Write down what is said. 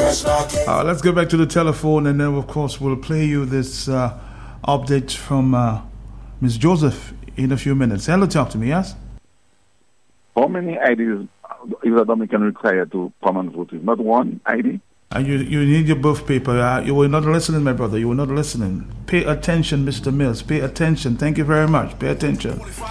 Let's go back to the telephone, and then, of course, we'll play you this update from Ms. Joseph in a few minutes. Hello, talk to me, yes? How many IDs is a Dominican required to come and vote? Is not one ID? You need your birth paper. You were not listening, my brother. You were not listening. Pay attention, Mr. Mills. Pay attention. Thank you very much. Pay attention.